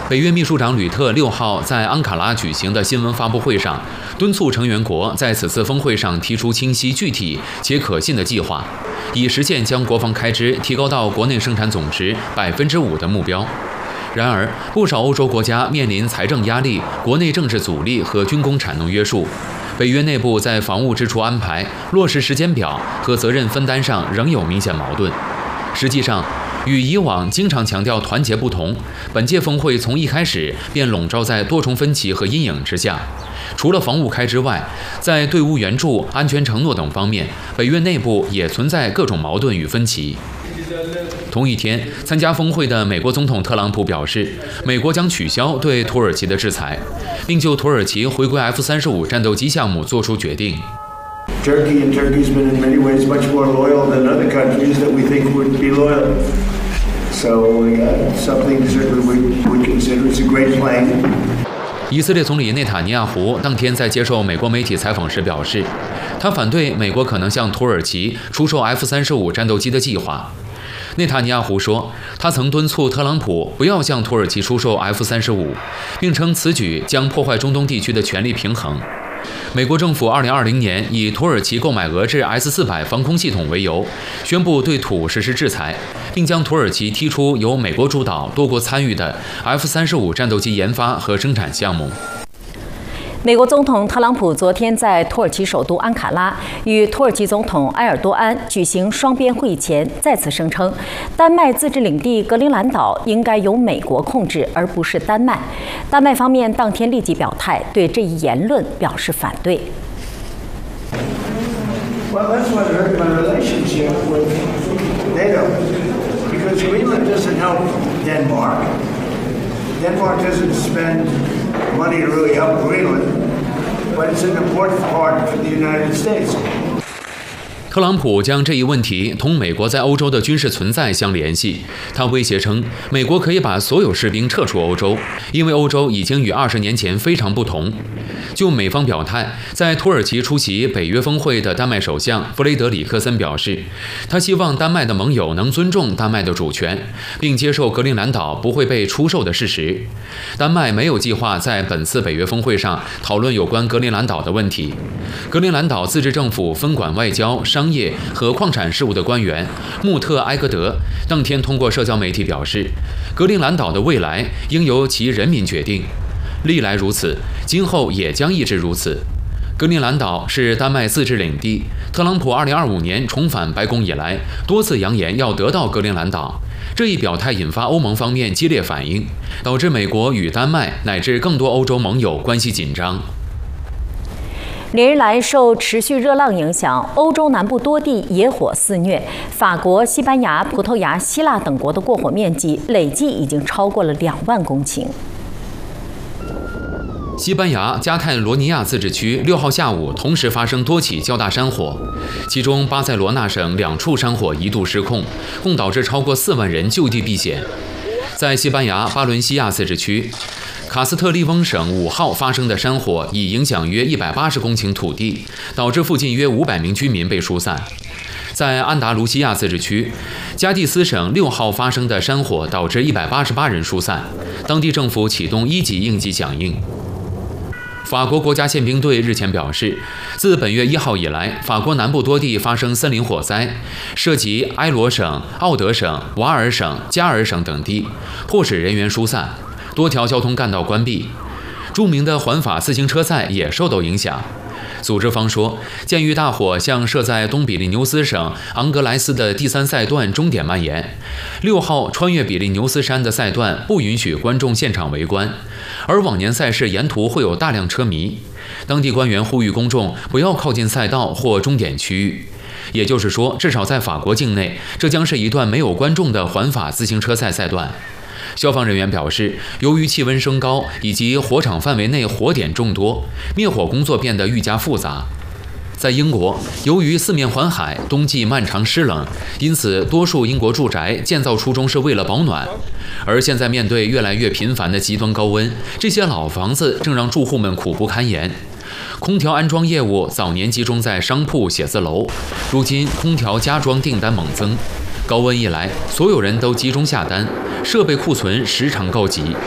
北约秘书长吕特6号在安卡拉举行的新闻发布会上，敦促成员国在此次峰会上提出清晰、具体且可信的计划，以实现将国防开支提高到国内生产总值5%的目标。然而，不少欧洲国家面临财政压力、国内政治阻力和军工产能约束。北约内部在防务支出安排、落实时间表和责任分担上仍有明显矛盾。实际上，与以往经常强调团结不同，本届峰会从一开始便笼罩在多重分歧和阴影之下。除了防务开支外，在队伍援助、安全承诺等方面，北约内部也存在各种矛盾与分歧。同一天，参加峰会的美国总统特朗普表示，美国将取消对土耳其的制裁，并就土耳其回归 F-35战斗机项目作出决定。 Turkey's been in many ways much more loyal than other countries that we think would be loyal. So something certainly we would consider it's a great plan. 以色列总理内塔尼亚胡当天在接受美国媒体采访时表示，他反对美国可能向土耳其出售 F-35战斗机的计划。内塔尼亚胡说，他曾敦促特朗普不要向土耳其出售 F-35，并称此举将破坏中东地区的权力平衡。美国政府2020年以土耳其购买俄制 S-400防空系统为由，宣布对土实施制裁，并将土耳其踢出由美国主导、多国参与的 F-35战斗机研发和生产项目。 美国总统特朗普昨天在土耳其首都安卡拉与土耳其总统埃尔多安举行双边会议前，再次声称，丹麦自治领地格陵兰岛应该由美国控制，而不是丹麦。丹麦方面当天立即表态，对这一言论表示反对。 Well, that's what hurt my relationship with NATO, because Greenland doesn't help Denmark. Denmark doesn't spend money to really help Greenland, but it's an important part for the United States. 特朗普将这一问题同美国在欧洲的军事存在相联系，他威胁称，美国可以把所有士兵撤出欧洲，因为欧洲已经与20年前非常不同。就美方表态，在土耳其出席北约峰会的丹麦首相弗雷德里克森表示，他希望丹麦的盟友能尊重丹麦的主权，并接受格陵兰岛不会被出售的事实。丹麦没有计划在本次北约峰会上讨论有关格陵兰岛的问题。格陵兰岛自治政府分管外交、商业和矿产事务的官员穆特埃格德当天通过社交媒体表示，格陵兰岛的未来应由其人民决定，历来如此，今后也将一直如此。格陵兰岛是丹麦自治领地，特朗普2025年重返白宫以来，多次扬言要得到格陵兰岛。这一表态引发欧盟方面激烈反应，导致美国与丹麦乃至更多欧洲盟友关系紧张。 连日来，受持续热浪影响，欧洲南部多地野火肆虐。法国、西班牙、葡萄牙、希腊等国的过火面积累计已经超过了2万公顷。 西班牙加泰罗尼亚自治区6号下午同时发生多起较大山火，其中巴塞罗那省2处山火一度失控，共导致超过4万人就地避险。在西班牙巴伦西亚自治区，卡斯特利翁省5号发生的山火已影响约180公顷土地，导致附近约500名居民被疏散。在安达卢西亚自治区，加的斯省6号发生的山火导致188人疏散，当地政府启动1级应急响应。法国国家宪兵队日前表示，自本月1号以来，法国南部多地发生森林火灾，涉及埃罗省、奥德省、瓦尔省、加尔省等地，迫使人员疏散，多条交通干道关闭。著名的环法自行车赛也受到影响。组织方说，鉴于大火向设在东比利牛斯省昂格莱斯的第3赛段终点蔓延，6号穿越比利牛斯山的赛段不允许观众现场围观，而往年赛事沿途会有大量车迷。当地官员呼吁公众不要靠近赛道或终点区域。也就是说，至少在法国境内，这将是一段没有观众的环法自行车赛赛段。消防人员表示，由于气温升高以及火场范围内火点众多，灭火工作变得愈加复杂。在英国，由于四面环海，冬季漫长湿冷，因此多数英国住宅建造初衷是为了保暖。而现在面对越来越频繁的极端高温，这些老房子正让住户们苦不堪言。空调安装业务早年集中在商铺、写字楼，如今空调加装订单猛增。高温一来，所有人都集中下单，设备库存时常告急。